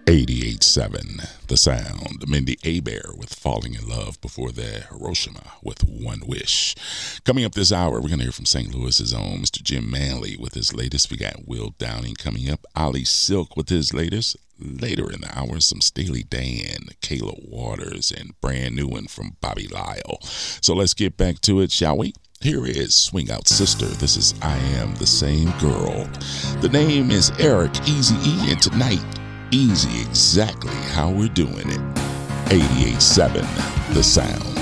88.7 The Sound. Mindy Abair with Falling in Love. Before that, Hiroshima with One Wish. Coming up this hour, we're going to hear from St. Louis's own Mr. Jim Manley with his latest. We got Will Downing coming up. Ali Silk with his latest. Later in the hour, some Staley Dan, Kayla Waters, and brand new one from Bobby Lyle. So let's get back to it, shall we? Here is Swing Out Sister. This is I Am the Same Girl. The name is Eric Eazy-E, and tonight, easy exactly how we're doing it. 88.7 The Sound.